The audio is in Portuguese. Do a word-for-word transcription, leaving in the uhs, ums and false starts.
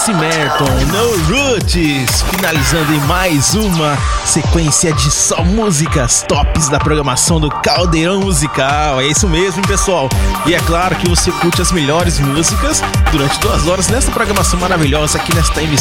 C. Merton, No Roots, finalizando em mais uma sequência de só músicas tops da programação do Caldeirão Musical. É isso mesmo, pessoal. E é claro que você curte as melhores músicas durante duas horas nesta programação maravilhosa aqui nesta emissão